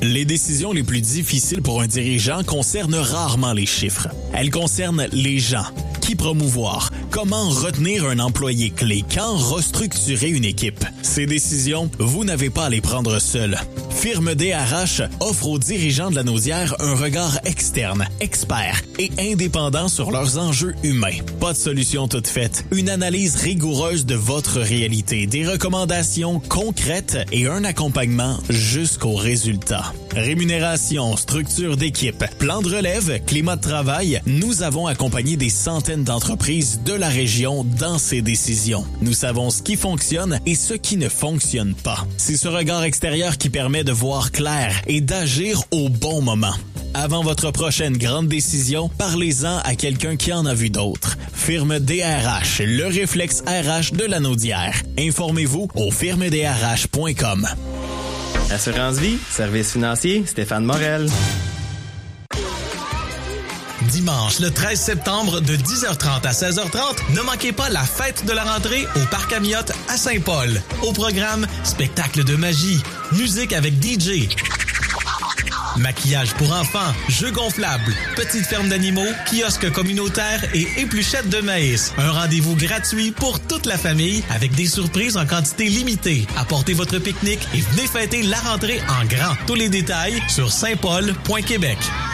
Les décisions les plus difficiles pour un dirigeant concernent rarement les chiffres. Elles concernent les gens. Qui promouvoir? Comment retenir un employé clé? Quand restructurer une équipe? Ces décisions, vous n'avez pas à les prendre seuls. Firme DRH offre aux dirigeants de la Naudière un regard externe, expert et indépendant sur leurs enjeux humains. Pas de solution toute faite. Une analyse rigoureuse de votre réalité, des recommandations concrètes et un accompagnement jusqu'au résultat. Rémunération, structure d'équipe, plan de relève, climat de travail, nous avons accompagné des centaines d'entreprises de la région dans ces décisions. Nous savons ce qui fonctionne et ce qui ne fonctionne pas. C'est ce regard extérieur qui permet de voir clair et d'agir au bon moment. Avant votre prochaine grande décision, parlez-en à quelqu'un qui en a vu d'autres. Firme DRH, le réflexe RH de la Naudière. Informez-vous au firmedrh.com. Assurance Vie, service financier, Stéphane Morel. Dimanche, le 13 septembre, de 10h30 à 16h30, ne manquez pas la fête de la rentrée au Parc Amiotte à Saint-Paul. Au programme, spectacle de magie, musique avec DJ, maquillage pour enfants, jeux gonflables, petite ferme d'animaux, kiosque communautaire et épluchettes de maïs. Un rendez-vous gratuit pour toute la famille avec des surprises en quantité limitée. Apportez votre pique-nique et venez fêter la rentrée en grand. Tous les détails sur saintpaul.québec.